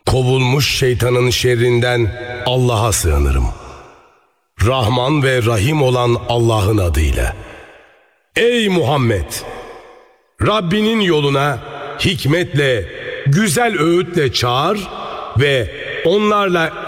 Kovulmuş şeytanın şerrinden Allah'a sığınırım. Rahman ve Rahim olan Allah'ın adıyla. Ey Muhammed! Rabbinin yoluna hikmetle, güzel öğütle çağır ve onlarla